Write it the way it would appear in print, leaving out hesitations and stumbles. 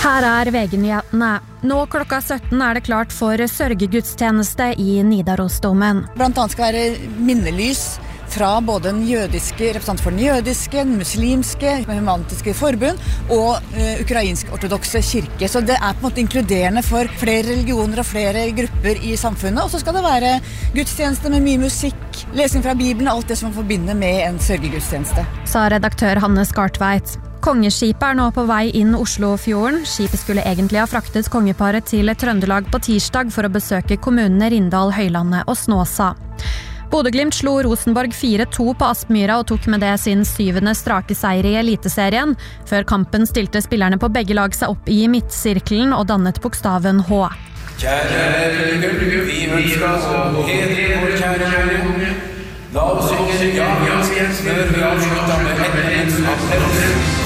Her VG-nyhetene. Nå klokka 17 det klart for sørgegudstjeneste i Nidarosdomen. Blant annet skal være minnelys fra både den jødiske, representant for den jødiske, den muslimske, humanistiske forbund og ukrainsk-ortodokse kirke. Så det på en måte inkluderende for flere religioner og flere grupper i samfunnet. Og så skal det være gudstjeneste med mye musikk, lesing fra Bibelen og alt det som man forbinder med en sørgegudstjeneste. Sa redaktør Hanne Skartveit. Kongeskipet nå på vei inn Oslofjorden. Skipet skulle egentlig ha fraktet kongeparet til Trøndelag på tirsdag for å besøke kommunene Rindal, Høylandet og Snåsa. Bodø/Glimt slo Rosenborg 4-2 på Aspmyra og tok med det sin 7. strake seier i Eliteserien. Før kampen stilte spillerne på begge lag seg opp i midtsirkelen og dannet bokstaven H. Kjære Gud, vi ønsker å hedre vår kjære konge. La oss synge ja, før vi avslutter med